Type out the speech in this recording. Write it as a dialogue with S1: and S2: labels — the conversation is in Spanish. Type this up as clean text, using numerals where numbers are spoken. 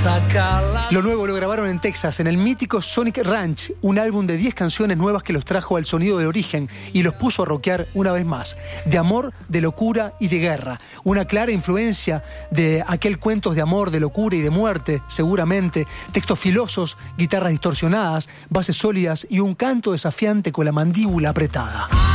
S1: Lo nuevo lo grabaron en Texas, en el mítico Sonic Ranch, un álbum de 10 canciones nuevas que los trajo al sonido de origen y los puso a rockear una vez más. De amor, de locura y de guerra. Una clara influencia de aquel cuentos de amor, de locura y de muerte, seguramente. Textos filosos, guitarras distorsionadas, bases sólidas y un canto desafiante con la mandíbula apretada.